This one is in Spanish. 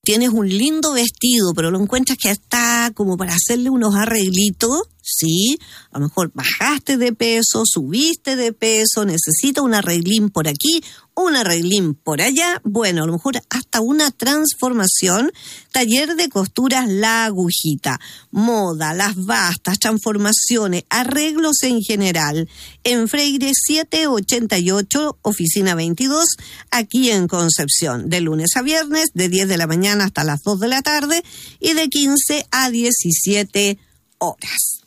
tienes un lindo vestido, pero lo encuentras que está como para hacerle unos arreglitos, ¿sí? A lo mejor bajaste de peso, subiste de peso, necesitas un arreglín por aquí, un arreglín por allá, bueno, a lo mejor hasta una transformación. Taller de Costuras La Agujita, moda, las bastas, transformaciones, arreglos en general, en Freire 788, oficina 22, aquí en Concepción, de lunes a viernes, de 10 de la mañana hasta las 2 de la tarde y de 15 a 17 horas.